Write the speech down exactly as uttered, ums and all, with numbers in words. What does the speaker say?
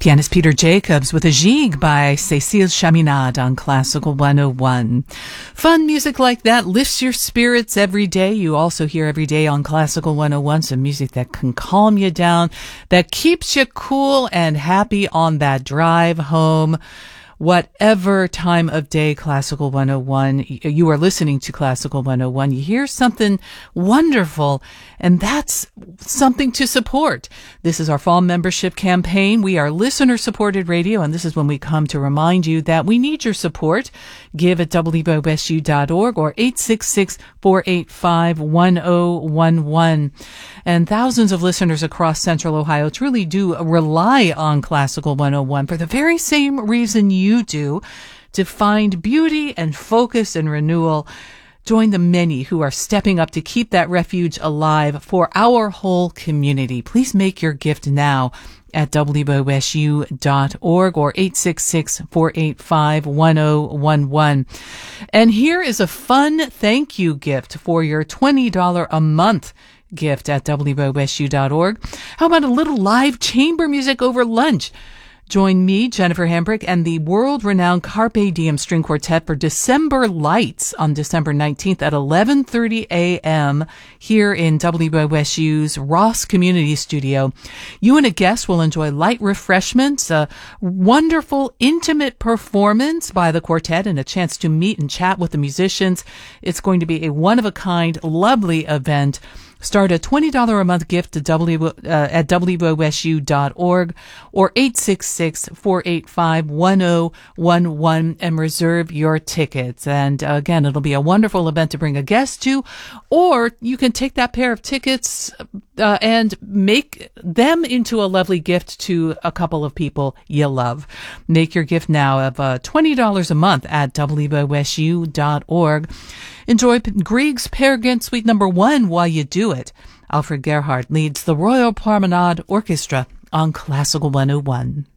Pianist Peter Jacobs with a Gigue by Cécile Chaminade on Classical one oh one. Fun music like that lifts your spirits every day. You also hear every day on Classical one oh one some music that can calm you down, that keeps you cool and happy on that drive home. Whatever time of day Classical one oh one, you are listening to Classical one oh one, you hear something wonderful, and that's something to support. This is our fall membership campaign. We are listener-supported radio, and this is when we come to remind you that we need your support. Give at w b o s u dot org or eight six six, four eight five, one oh one one. And thousands of listeners across Central Ohio truly do rely on Classical one oh one for the very same reason you you do, to find beauty and focus and renewal. Join the many who are stepping up to keep that refuge alive for our whole community. Please make your gift now at w b o s u dot org or eight six six, four eight five, one oh one one. And here is a fun thank you gift for your twenty dollars a month gift at w b o s u dot org. How about a little live chamber music over lunch? Join me, Jennifer Hambrick, and the world-renowned Carpe Diem String Quartet for December Lights on December nineteenth at eleven thirty a.m. here in W B O S U's Ross Community Studio. You and a guest will enjoy light refreshments, a wonderful, intimate performance by the quartet, and a chance to meet and chat with the musicians. It's going to be a one-of-a-kind, lovely event. Start a twenty dollars a month gift to w, uh, at w b o s u dot org or eight six six, four eight five, one oh one one and reserve your tickets. And uh, again, it'll be a wonderful event to bring a guest to, or you can take that pair of tickets uh, and make them into a lovely gift to a couple of people you love. Make your gift now of uh, twenty dollars a month at w b o s u dot org. Enjoy Grieg's Peer Gynt Suite Number One while you do it. Alfred Gerhardt leads the Royal Promenade Orchestra on Classical one oh one.